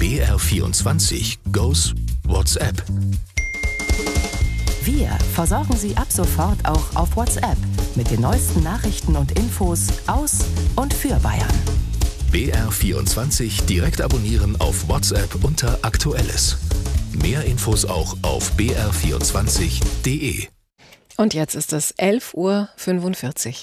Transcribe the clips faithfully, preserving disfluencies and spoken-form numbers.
B R vierundzwanzig goes WhatsApp. Wir versorgen Sie ab sofort auch auf WhatsApp mit den neuesten Nachrichten und Infos aus und für Bayern. B R vierundzwanzig direkt abonnieren auf WhatsApp unter Aktuelles. Mehr Infos auch auf b r vierundzwanzig punkt d e. Und jetzt ist es elf Uhr fünfundvierzig.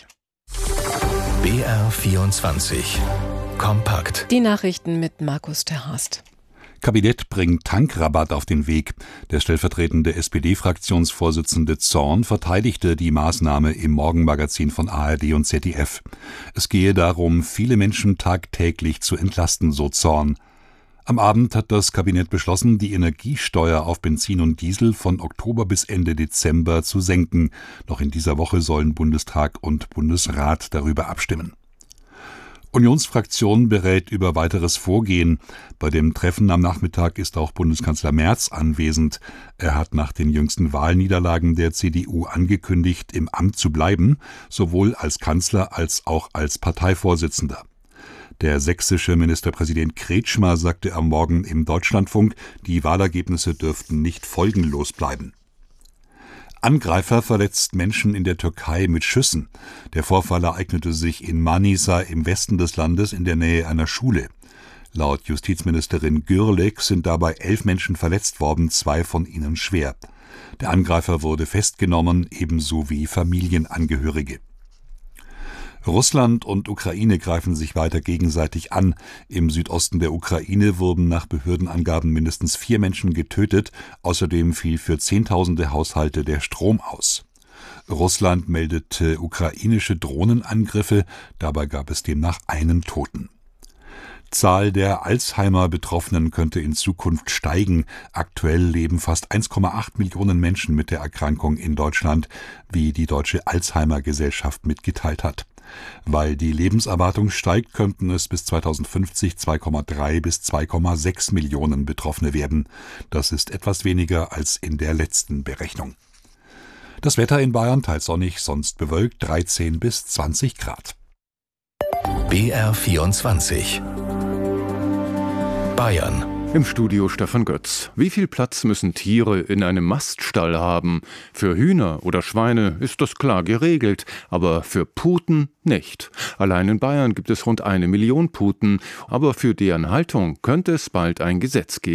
B R vierundzwanzig kompakt. Die Nachrichten mit Markus Terhorst. Kabinett bringt Tankrabatt auf den Weg. Der stellvertretende S P D-Fraktionsvorsitzende Zorn verteidigte die Maßnahme im Morgenmagazin von A R D und Z D F. Es gehe darum, viele Menschen tagtäglich zu entlasten, so Zorn. Am Abend hat das Kabinett beschlossen, die Energiesteuer auf Benzin und Diesel von Oktober bis Ende Dezember zu senken. Noch in dieser Woche sollen Bundestag und Bundesrat darüber abstimmen. Unionsfraktion berät über weiteres Vorgehen. Bei dem Treffen am Nachmittag ist auch Bundeskanzler Merz anwesend. Er hat nach den jüngsten Wahlniederlagen der C D U angekündigt, im Amt zu bleiben, sowohl als Kanzler als auch als Parteivorsitzender. Der sächsische Ministerpräsident Kretschmer sagte am Morgen im Deutschlandfunk, die Wahlergebnisse dürften nicht folgenlos bleiben. Angreifer verletzt Menschen in der Türkei mit Schüssen. Der Vorfall ereignete sich in Manisa im Westen des Landes in der Nähe einer Schule. Laut Justizministerin Gürlek sind dabei elf Menschen verletzt worden, zwei von ihnen schwer. Der Angreifer wurde festgenommen, ebenso wie Familienangehörige. Russland und Ukraine greifen sich weiter gegenseitig an. Im Südosten der Ukraine wurden nach Behördenangaben mindestens vier Menschen getötet. Außerdem fiel für Zehntausende Haushalte der Strom aus. Russland meldete ukrainische Drohnenangriffe. Dabei gab es demnach einen Toten. Zahl der Alzheimer-Betroffenen könnte in Zukunft steigen. Aktuell leben fast eins Komma acht Millionen Menschen mit der Erkrankung in Deutschland, wie die Deutsche Alzheimer-Gesellschaft mitgeteilt hat. Weil die Lebenserwartung steigt, könnten es bis zweitausendfünfzig zwei Komma drei bis zwei Komma sechs Millionen Betroffene werden. Das ist etwas weniger als in der letzten Berechnung. Das Wetter in Bayern teils sonnig, sonst bewölkt, dreizehn bis zwanzig Grad. B R vierundzwanzig Bayern. Im Studio Stefan Götz. Wie viel Platz müssen Tiere in einem Maststall haben? Für Hühner oder Schweine ist das klar geregelt, aber für Puten nicht. Allein in Bayern gibt es rund eine Million Puten, aber für deren Haltung könnte es bald ein Gesetz geben.